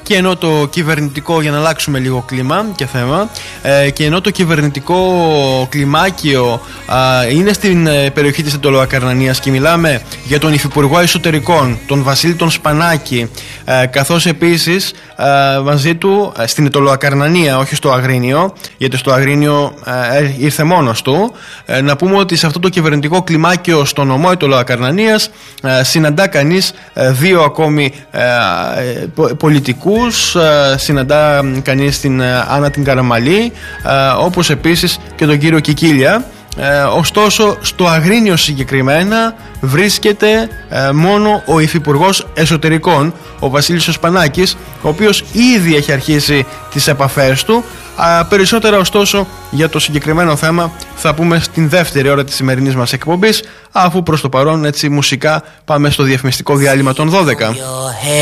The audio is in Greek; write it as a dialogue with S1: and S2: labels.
S1: Και ενώ το κυβερνητικό, για να αλλάξουμε λίγο κλίμα και θέμα, και ενώ το κυβερνητικό κλιμάκιο είναι στην περιοχή της Αιτωλοακαρνανίας και μιλάμε για τον Υφυπουργό Εσωτερικών, τον Βασίλη τον Σπανάκη, καθώς επίσης μαζί του στην Αιτωλοακαρνανία, όχι στο Αγρίνιο, γιατί στο Αγρίνιο ήρθε μόνος του, να πούμε ότι σε αυτό το κυβερνητικό κλιμάκιο στο νομό Αιτωλοακαρνανίας συναντά κανείς δύο ακόμη πολιτικούς, συναντά κανείς την Άννα την Καραμαλή, όπως επίσης και τον κύριο Κικίλια. Ωστόσο στο Αγρίνιο συγκεκριμένα βρίσκεται μόνο ο Υφυπουργός Εσωτερικών, ο Βασίλης ο Σπανάκης, ο οποίος ήδη έχει αρχίσει τις επαφές του. Περισσότερα ωστόσο για το συγκεκριμένο θέμα θα πούμε στην δεύτερη ώρα της σημερινής μας εκπομπής, αφού προς το παρόν έτσι μουσικά πάμε στο διαφημιστικό διάλειμμα των 12.